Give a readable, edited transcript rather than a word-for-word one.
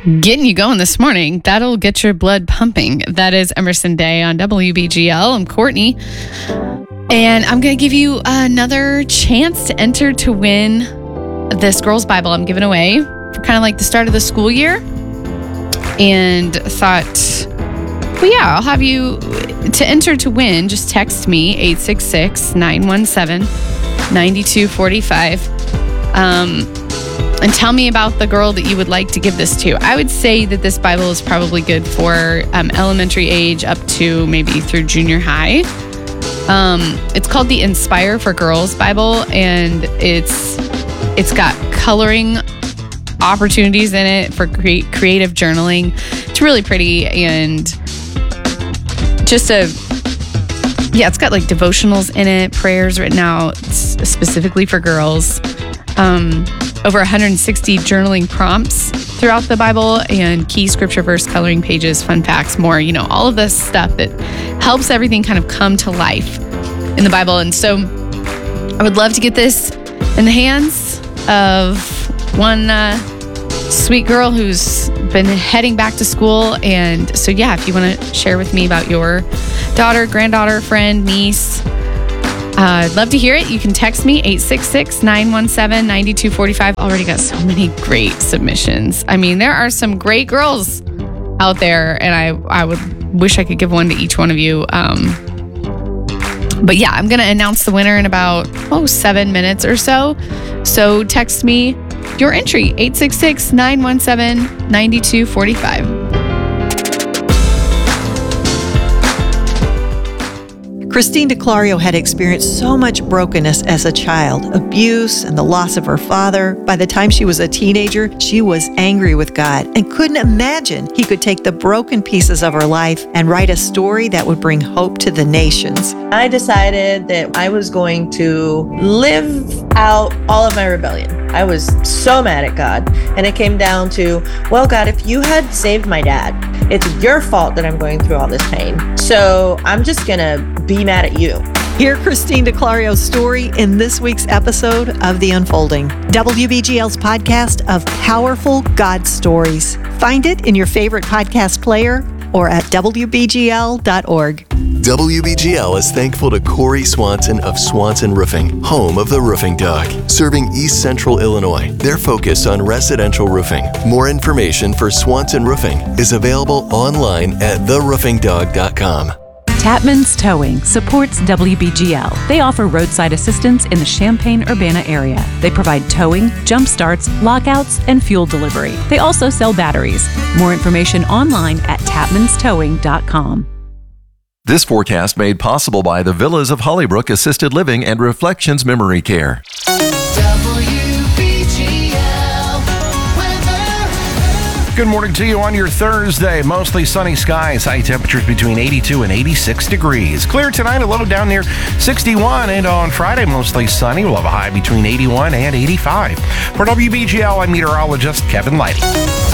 Getting you going this morning. That'll get your blood pumping. That is Emerson Day on WBGL. I'm Courtney. And I'm going to give you another chance to enter to win this Girls Bible I'm giving away for kind of like the start of the school year. And thought, well, yeah, I'll have you to enter to win. Just text me 866-917-9245. And tell me about the girl that you would like to give this to. I would say that this Bible is probably good for elementary age up to maybe through junior high. It's called the Inspire for Girls Bible, and it's got coloring opportunities in it for creative journaling. It's really pretty, and just it's got like devotionals in it, prayers written out specifically for girls. Over 160 journaling prompts throughout the Bible, and key scripture verse, coloring pages, fun facts, more, all of this stuff that helps everything kind of come to life in the Bible. And so I would love to get this in the hands of one sweet girl who's been heading back to school. And so, yeah, if you want to share with me about your daughter, granddaughter, friend, niece, I'd love to hear it. You can text me 866-917-9245. Already got so many great submissions. I mean, there are some great girls out there, and I would wish I could give one to each one of you. But yeah, I'm going to announce the winner in about 7 minutes or so. So text me your entry, 866-917-9245. Christine DeClario had experienced so much brokenness as a child, abuse and the loss of her father. By the time she was a teenager, she was angry with God and couldn't imagine He could take the broken pieces of her life and write a story that would bring hope to the nations. I decided that I was going to live out all of my rebellion. I was so mad at God, and it came down to, well, God, if you had saved my dad, it's your fault that I'm going through all this pain. So I'm just going to be mad at you. Hear Christine DeClario's story in this week's episode of The Unfolding, WBGL's podcast of powerful God stories. Find it in your favorite podcast player or at WBGL.org. WBGL is thankful to Corey Swanson of Swanson Roofing, home of the Roofing Dog, serving East Central Illinois. Their focus on residential roofing. More information for Swanson Roofing is available online at theroofingdog.com. Tapman's Towing supports WBGL. They offer roadside assistance in the Champaign-Urbana area. They provide towing, jump starts, lockouts, and fuel delivery. They also sell batteries. More information online at tapmanstowing.com. This forecast made possible by the Villas of Hollybrook Assisted Living and Reflections Memory Care. Good morning to you on your Thursday. Mostly sunny skies, high temperatures between 82 and 86 degrees. Clear tonight, a little down near 61, and on Friday, mostly sunny. We'll have a high between 81 and 85. For WBGL, I'm meteorologist Kevin Lighty.